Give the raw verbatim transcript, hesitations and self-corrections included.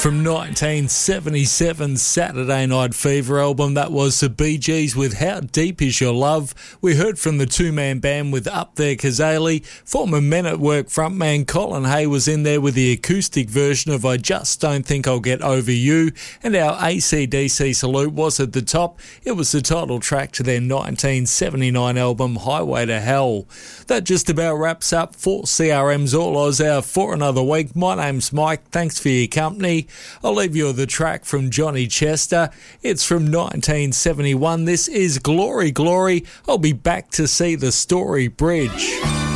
From nineteen seventy-seven's Saturday Night Fever album, that was the Bee Gees with How Deep Is Your Love. We heard from the two-man band with Up There Kazali. Former Men at Work frontman Colin Hay was in there with the acoustic version of I Just Don't Think I'll Get Over You. And our A C D C salute was at the top. It was the title track to their nineteen seventy-nine album Highway to Hell. That just about wraps up for C R M's All Oz Hour for another week. My name's Mike. Thanks for your company. I'll leave you with a track from Johnny Chester. It's from nineteen seventy-one. This is Glory, Glory. I'll be back to see the Story Bridge.